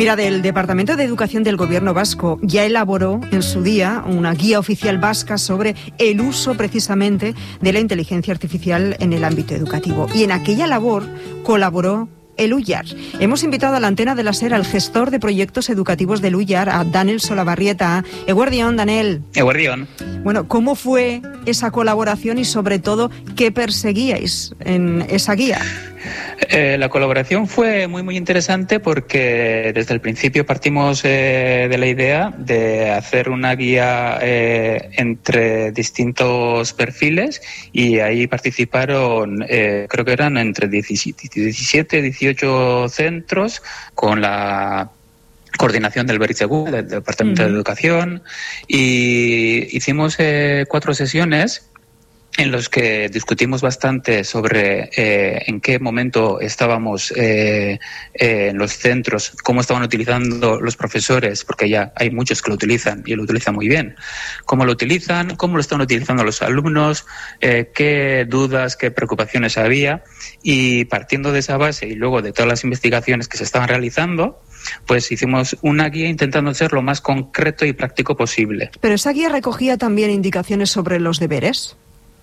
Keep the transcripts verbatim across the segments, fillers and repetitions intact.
Mira, del Departamento de Educación del Gobierno vasco ya elaboró en su día una guía oficial vasca sobre el uso precisamente de la inteligencia artificial en el ámbito educativo. Y en aquella labor colaboró el U Y A R. Hemos invitado a la antena de la SER al gestor de proyectos educativos del U Y A R, a Daniel Solabarrieta. Eguerdión, Daniel. Eguerdión. Bueno, ¿cómo fue esa colaboración y sobre todo qué perseguíais en esa guía? Eh, la colaboración fue muy muy interesante porque desde el principio partimos eh, de la idea de hacer una guía eh, entre distintos perfiles y ahí participaron, eh, creo que eran entre diecisiete, dieciocho centros con la coordinación del Beritzegu, del Departamento uh-huh. de Educación, y hicimos eh, cuatro sesiones en los que discutimos bastante sobre eh, en qué momento estábamos eh, eh, en los centros, cómo estaban utilizando los profesores, porque ya hay muchos que lo utilizan y lo utilizan muy bien, cómo lo utilizan, cómo lo están utilizando los alumnos, eh, qué dudas, qué preocupaciones había, y partiendo de esa base y luego de todas las investigaciones que se estaban realizando, pues hicimos una guía intentando ser lo más concreto y práctico posible. ¿Pero esa guía recogía también indicaciones sobre los deberes?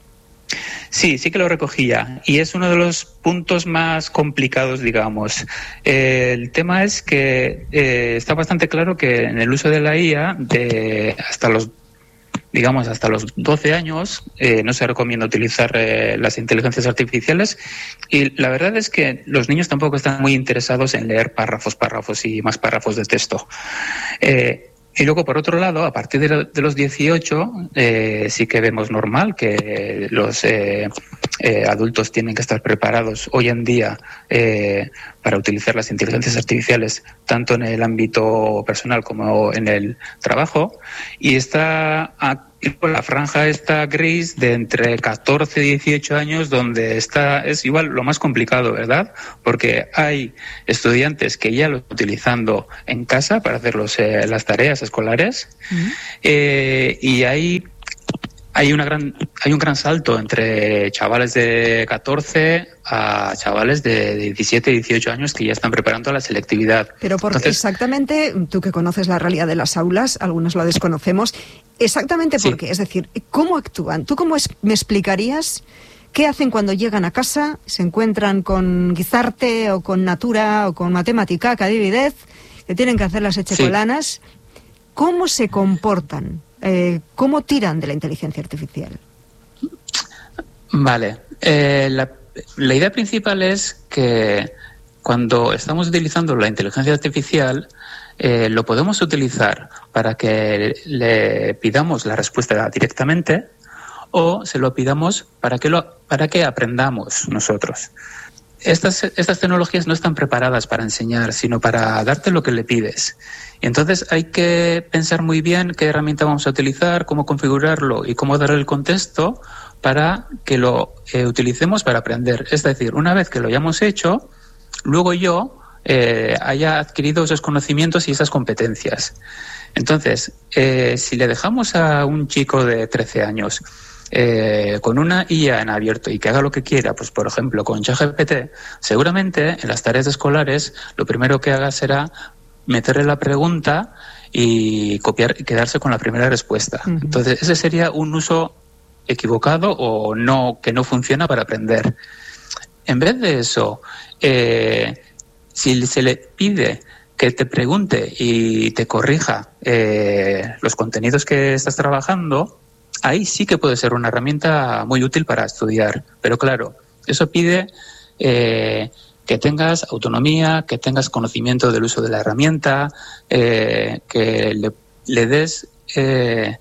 Sí, sí que lo recogía y es uno de los puntos más complicados, digamos. Eh, el tema es que eh, está bastante claro que en el uso de la I A, de hasta los digamos hasta los doce años, eh, no se recomienda utilizar eh, las inteligencias artificiales, y la verdad es que los niños tampoco están muy interesados en leer párrafos, párrafos y más párrafos de texto. Eh, Y luego, por otro lado, a partir de los dieciocho, eh, sí que vemos normal que los eh, eh, adultos tienen que estar preparados hoy en día eh, para utilizar las inteligencias artificiales, tanto en el ámbito personal como en el trabajo. Y está la franja esta gris de entre catorce y dieciocho años, donde está es igual lo más complicado, ¿verdad? Porque hay estudiantes que ya lo están utilizando en casa para hacer los, eh, las tareas escolares, uh-huh. eh, y hay hay una gran hay un gran salto entre chavales de catorce a chavales de diecisiete, dieciocho años que ya están preparando la selectividad. Pero porque Entonces, exactamente, tú que conoces la realidad de las aulas, algunos la desconocemos, exactamente por sí. qué, es decir, ¿cómo actúan? ¿Tú cómo es, me explicarías qué hacen cuando llegan a casa, se encuentran con Guizarte o con Natura o con Matemática, Cadividez, que tienen que hacer las echecolanas? Sí. ¿Cómo se comportan? Eh, ¿Cómo tiran de la inteligencia artificial? Vale. Eh, la, la idea principal es que cuando estamos utilizando la inteligencia artificial, eh, lo podemos utilizar para que le pidamos la respuesta directamente o se lo pidamos para que, lo, para que aprendamos nosotros. Estas, estas tecnologías no están preparadas para enseñar, sino para darte lo que le pides. Y entonces hay que pensar muy bien qué herramienta vamos a utilizar, cómo configurarlo y cómo darle el contexto para que lo eh, utilicemos para aprender. Es decir, una vez que lo hayamos hecho, luego yo eh, haya adquirido esos conocimientos y esas competencias. Entonces, eh, si le dejamos a un chico de trece años Eh, con una I A en abierto y que haga lo que quiera, pues por ejemplo con ChatGPT, seguramente en las tareas escolares lo primero que haga será meterle la pregunta y copiar y quedarse con la primera respuesta. Uh-huh. Entonces ese sería un uso equivocado o no que no funciona para aprender. En vez de eso, eh, si se le pide que te pregunte y te corrija eh, los contenidos que estás trabajando, ahí sí que puede ser una herramienta muy útil para estudiar. Pero claro, eso pide eh, que tengas autonomía, que tengas conocimiento del uso de la herramienta, eh, que le, le des eh,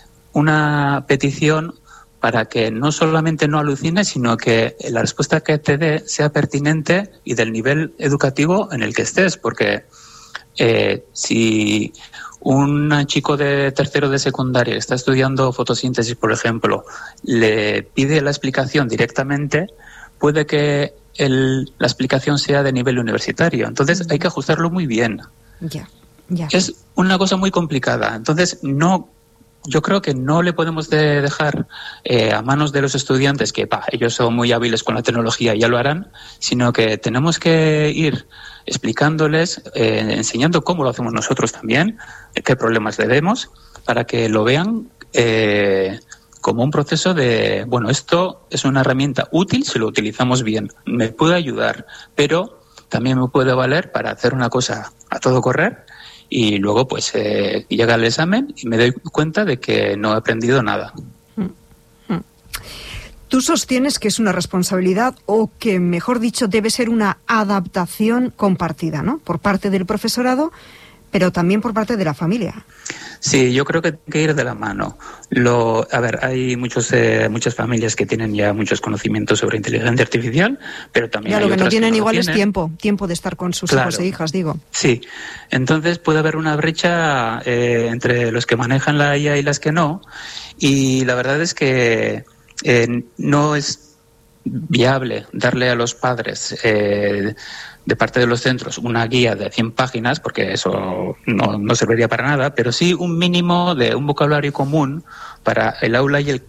una petición para que no solamente no alucines, sino que la respuesta que te dé sea pertinente y del nivel educativo en el que estés. Porque eh, si un chico de tercero de secundaria que está estudiando fotosíntesis, por ejemplo, le pide la explicación directamente, puede que el, la explicación sea de nivel universitario. Entonces hay que ajustarlo muy bien. Ya, ya. Es una cosa muy complicada. Entonces no, yo creo que no le podemos de dejar eh, a manos de los estudiantes que pa, ellos son muy hábiles con la tecnología y ya lo harán, sino que tenemos que ir explicándoles, eh, enseñando cómo lo hacemos nosotros también, qué problemas le vemos, para que lo vean eh, como un proceso de, bueno, esto es una herramienta útil si lo utilizamos bien, me puede ayudar, pero también me puede valer para hacer una cosa a todo correr y luego pues eh, llega el examen y me doy cuenta de que no he aprendido nada. Tú sostienes que es una responsabilidad o que, mejor dicho, debe ser una adaptación compartida, ¿no? Por parte del profesorado, pero también por parte de la familia. Sí, yo creo que tiene que ir de la mano. Lo, a ver, hay muchos, eh, muchas familias que tienen ya muchos conocimientos sobre inteligencia artificial, pero también ya, hay lo que otras no tienen que no igual tienen. Es tiempo, tiempo de estar con sus Claro. hijos e hijas, digo. Sí, entonces puede haber una brecha eh, entre los que manejan la I A y las que no, y la verdad es que eh, no es viable darle a los padres eh, de parte de los centros una guía de cien páginas, porque eso no, no serviría para nada, pero sí un mínimo de un vocabulario común para el aula y, el,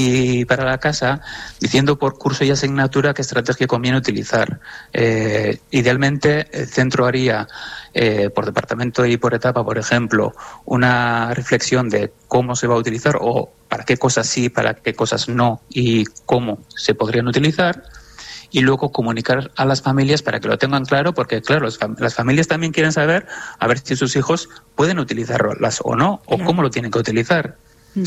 y para la casa, diciendo por curso y asignatura qué estrategia conviene utilizar. Eh, idealmente el centro haría eh, por departamento y por etapa, por ejemplo, una reflexión de cómo se va a utilizar o para qué cosas sí, para qué cosas no y cómo se podrían utilizar. Y luego comunicar a las familias para que lo tengan claro, porque claro, las familias también quieren saber a ver si sus hijos pueden utilizarlas o no, o claro. cómo lo tienen que utilizar. Mm.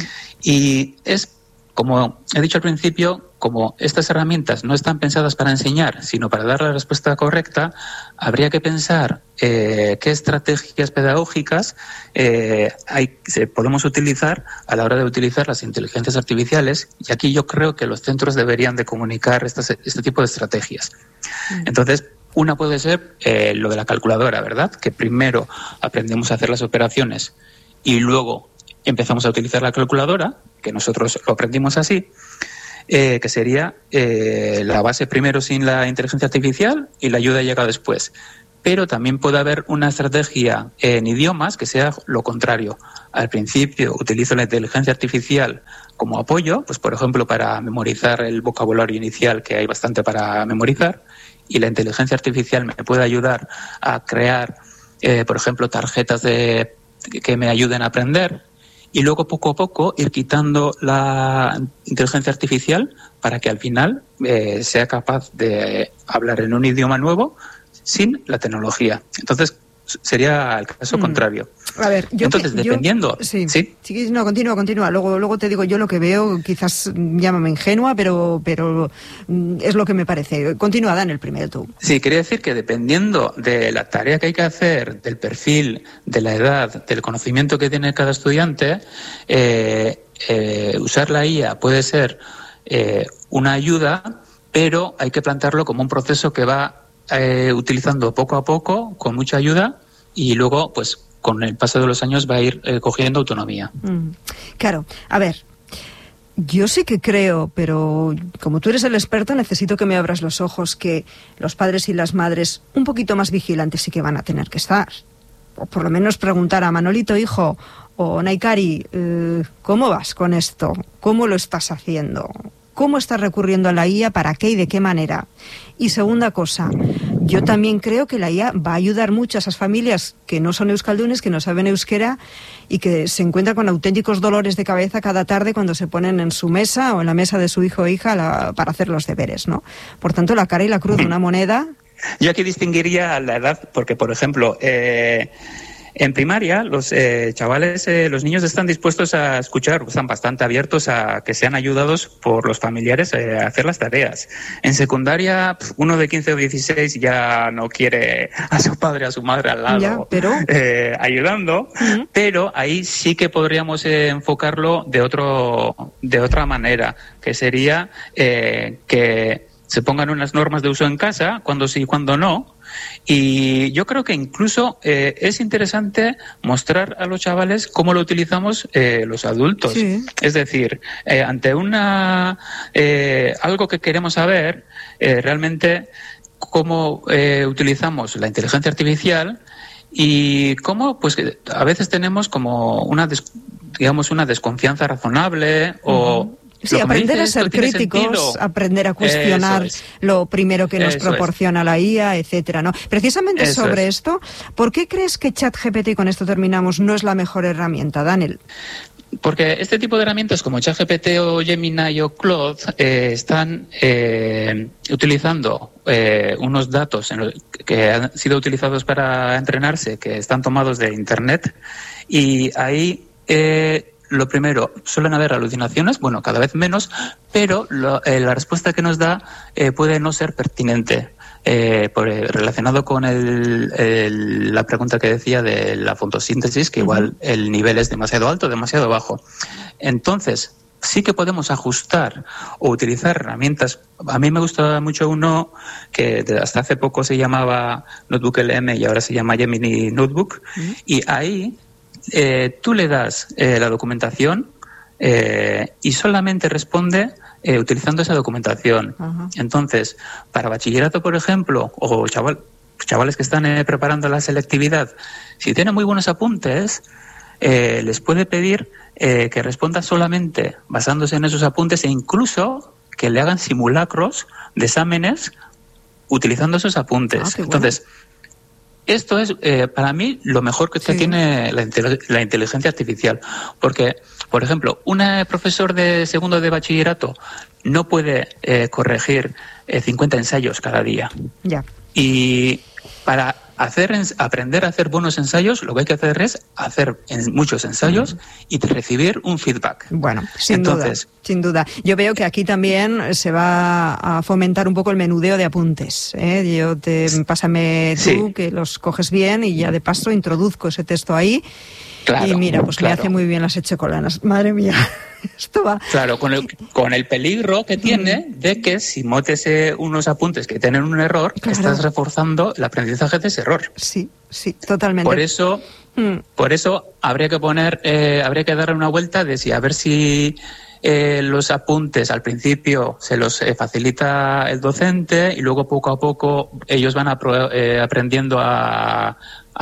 Y es, como he dicho al principio, como estas herramientas no están pensadas para enseñar, sino para dar la respuesta correcta, habría que pensar eh, qué estrategias pedagógicas eh, hay, se, podemos utilizar a la hora de utilizar las inteligencias artificiales, y aquí yo creo que los centros deberían de comunicar estas, este tipo de estrategias. Mm. Entonces, una puede ser eh, lo de la calculadora, ¿verdad? Que primero aprendemos a hacer las operaciones y luego empezamos a utilizar la calculadora, que nosotros lo aprendimos así, eh, que sería eh, la base primero sin la inteligencia artificial y la ayuda llega después. Pero también puede haber una estrategia en idiomas que sea lo contrario. Al principio utilizo la inteligencia artificial como apoyo, pues por ejemplo para memorizar el vocabulario inicial, que hay bastante para memorizar, y la inteligencia artificial me puede ayudar a crear, eh, por ejemplo, tarjetas de, que me ayuden a aprender. Y luego poco a poco ir quitando la inteligencia artificial para que al final eh, sea capaz de hablar en un idioma nuevo sin la tecnología. Entonces sería el caso mm. contrario. A ver, yo Entonces, que, dependiendo... Yo, sí, ¿sí? sí, no, continúa, continúa. Luego, luego te digo yo lo que veo, quizás llámame ingenua, pero, pero es lo que me parece. Continúa, Dan, el primero tú. Sí, quería decir que dependiendo de la tarea que hay que hacer, del perfil, de la edad, del conocimiento que tiene cada estudiante, eh, eh, usar la I A puede ser eh, una ayuda, pero hay que plantearlo como un proceso que va eh, utilizando poco a poco, con mucha ayuda, y luego, pues, con el paso de los años va a ir eh, cogiendo autonomía. Mm, claro, a ver, yo sí que creo, pero como tú eres el experto, necesito que me abras los ojos, que los padres y las madres un poquito más vigilantes sí que van a tener que estar. O por lo menos preguntar a Manolito, hijo, o Naikari, eh, ¿cómo vas con esto? ¿Cómo lo estás haciendo? ¿Cómo estás recurriendo a la I A? ¿Para qué y de qué manera? Y segunda cosa, yo también creo que la I A va a ayudar mucho a esas familias que no son euskaldunes, que no saben euskera y que se encuentran con auténticos dolores de cabeza cada tarde cuando se ponen en su mesa o en la mesa de su hijo o hija la, para hacer los deberes, ¿no? Por tanto, la cara y la cruz de una moneda... Yo aquí distinguiría la edad porque, por ejemplo... Eh... En primaria, los eh, chavales, eh, los niños están dispuestos a escuchar, están bastante abiertos a que sean ayudados por los familiares eh, a hacer las tareas. En secundaria, uno de quince o dieciséis ya no quiere a su padre, a su madre al lado, ya, pero... eh, ayudando, uh-huh. Pero ahí sí que podríamos eh, enfocarlo de otro, de otra manera, que sería eh, que se pongan unas normas de uso en casa, cuando sí y cuando no. Y yo creo que incluso eh, es interesante mostrar a los chavales cómo lo utilizamos eh, los adultos. Sí. Es decir, eh, ante una eh, algo que queremos saber, eh, realmente cómo eh, utilizamos la inteligencia artificial y cómo, pues, a veces tenemos como una, des, digamos, una desconfianza razonable o... Uh-huh. Sí, aprender a ser críticos, aprender a cuestionar es. lo primero que nos Eso proporciona es. la I A, etcétera, ¿no? Precisamente Eso sobre es. esto, ¿por qué crees que ChatGPT, con esto terminamos, no es la mejor herramienta, Daniel? Porque este tipo de herramientas como ChatGPT o Gemini o Claude eh, están eh, utilizando eh, unos datos en lo, que han sido utilizados para entrenarse, que están tomados de Internet, y ahí eh, lo primero, suelen haber alucinaciones, bueno, cada vez menos, pero lo, eh, la respuesta que nos da eh, puede no ser pertinente. Eh, por, eh, relacionado con el, el, la pregunta que decía de la fotosíntesis, que igual el nivel es demasiado alto o demasiado bajo. Entonces, sí que podemos ajustar o utilizar herramientas. A mí me gusta mucho uno que hasta hace poco se llamaba Notebook L M y ahora se llama Gemini Notebook. Uh-huh. Y ahí eh, tú le das eh, la documentación eh, y solamente responde Eh, utilizando esa documentación. Uh-huh. Entonces, para bachillerato, por ejemplo, o chaval, chavales que están eh, preparando la selectividad, si tienen muy buenos apuntes, eh, les puede pedir eh, que responda solamente basándose en esos apuntes e incluso que le hagan simulacros de exámenes utilizando esos apuntes. Ah, Entonces, bueno. esto es eh, para mí lo mejor que sí. tiene la, la inteligencia artificial, porque por ejemplo, un profesor de segundo de bachillerato no puede eh, corregir eh, cincuenta ensayos cada día. Ya. Y para hacer aprender a hacer buenos ensayos, lo que hay que hacer es hacer en muchos ensayos uh-huh. y recibir un feedback. Bueno, sin Entonces, duda, sin duda. Yo veo que aquí también se va a fomentar un poco el menudeo de apuntes, ¿eh? Yo te pásame tú sí. que los coges bien y ya de paso introduzco ese texto ahí. Claro, y mira, pues claro. me hace muy bien las hechecolanas. Madre mía, esto va... Claro, con el, con el peligro que tiene de que si metes eh, unos apuntes que tienen un error, claro. estás reforzando el aprendizaje de ese error. Sí, sí, totalmente. Por eso, mm. por eso habría que poner, eh, habría que darle una vuelta de si a ver si eh, los apuntes al principio se los eh, facilita el docente y luego poco a poco ellos van a pro, eh, aprendiendo a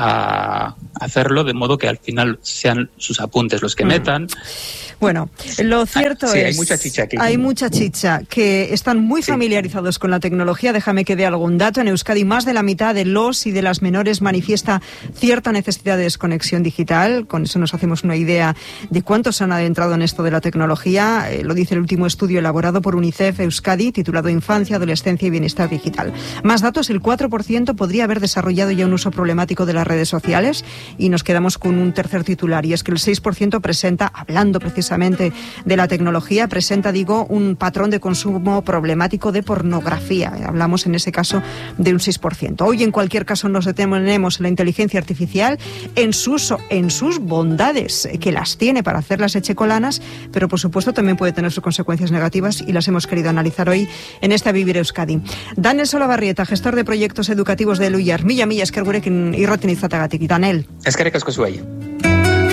a hacerlo de modo que al final sean sus apuntes los que metan. Bueno, lo cierto sí, es... hay mucha chicha aquí. Hay mucha chicha, que están muy sí. familiarizados con la tecnología. Déjame que dé algún dato. En Euskadi más de la mitad de los y de las menores manifiesta cierta necesidad de desconexión digital. Con eso nos hacemos una idea de cuántos han adentrado en esto de la tecnología. Eh, lo dice el último estudio elaborado por UNICEF Euskadi, titulado Infancia, Adolescencia y Bienestar Digital. Más datos, el cuatro por ciento podría haber desarrollado ya un uso problemático de las redes sociales, y nos quedamos con un tercer titular, y es que el seis por ciento presenta, hablando precisamente de la tecnología, presenta, digo, un patrón de consumo problemático de pornografía. Hablamos en ese caso de un seis por ciento. Hoy, en cualquier caso, nos detenemos en la inteligencia artificial, en sus, en sus bondades, que las tiene para hacer las hechecolanas, pero por supuesto también puede tener sus consecuencias negativas, y las hemos querido analizar hoy en esta Vivir Euskadi. Daniel Solabarrieta, gestor de proyectos educativos de Luyar. Mila mila esker gurekin irratin izatagatik. Daniel. Eskerrik asko zuei.